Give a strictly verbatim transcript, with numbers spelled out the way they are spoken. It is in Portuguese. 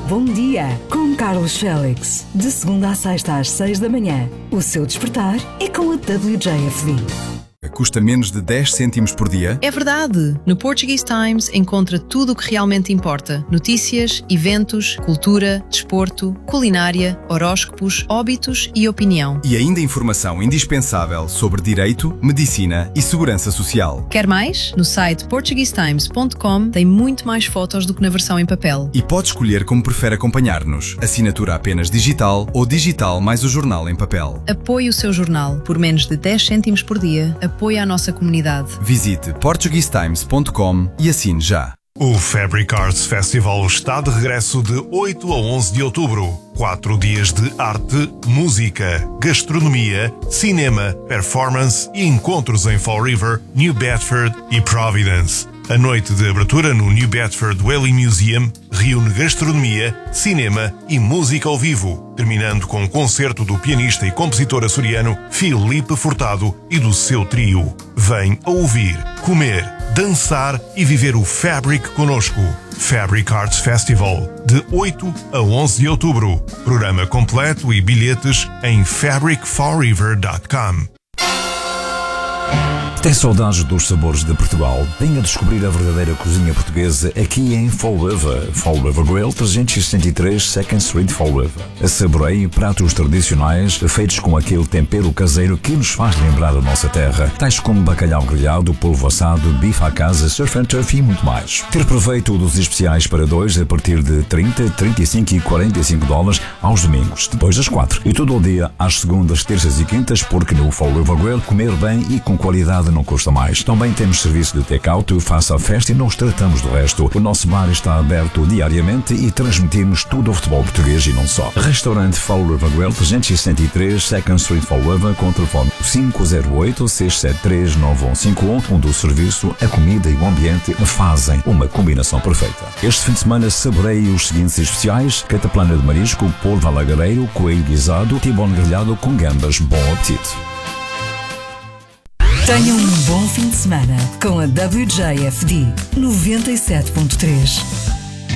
Bom dia, com Carlos Félix. De segunda a sexta às seis da manhã. O seu despertar é com a W J F D. Custa menos de dez cêntimos por dia? É verdade! No Portuguese Times encontra tudo o que realmente importa. Notícias, eventos, cultura, desporto, culinária, horóscopos, óbitos e opinião. E ainda informação indispensável sobre direito, medicina e segurança social. Quer mais? No site portuguese times ponto com tem muito mais fotos do que na versão em papel. E pode escolher como prefere acompanhar-nos. Assinatura apenas digital ou digital mais o jornal em papel. Apoie o seu jornal por menos de dez cêntimos por dia. Apoie à nossa comunidade. Visite portuguese times ponto com e assine já. O Fabric Arts Festival está de regresso de oito a onze de outubro. Quatro dias de arte, música, gastronomia, cinema, performance e encontros em Fall River, New Bedford e Providence. A noite de abertura no New Bedford Whaley Museum reúne gastronomia, cinema e música ao vivo, terminando com um concerto do pianista e compositor açoriano Filipe Furtado e do seu trio. Vem a ouvir, comer, dançar e viver o Fabric conosco. Fabric Arts Festival, de oito a onze de outubro. Programa completo e bilhetes em fabric fall river ponto com. Tem saudades dos sabores de Portugal? Venha descobrir a verdadeira cozinha portuguesa aqui em Fall River. Fall River Grill, trezentos e sessenta e três second Street, Fall River. Saboreie pratos tradicionais feitos com aquele tempero caseiro que nos faz lembrar a nossa terra, tais como bacalhau grelhado, polvo assado, bife à casa, surf and turf e muito mais. Ter proveito dos especiais para dois a partir de trinta, trinta e cinco e quarenta e cinco dólares aos domingos, depois das quatro. E todo o dia às segundas, terças e quintas, porque no Fall River Grill comer bem e com qualidade não custa mais. Também temos serviço de take-out, faça a festa e nós tratamos do resto. O nosso bar está aberto diariamente e transmitimos tudo o futebol português e não só. Restaurante Fall River Grill, trezentos e sessenta e três second Street, Fall River, com telefone cinco zero oito, seis sete três, nove um cinco um, onde o serviço, a comida e o ambiente fazem uma combinação perfeita. Este fim de semana saboreie os seguintes especiais: cataplana de marisco, polvo alagareiro, coelho guisado, tibone grelhado com gambas. Bom apetite! Tenha um bom fim de semana com a W J F D noventa e sete ponto três.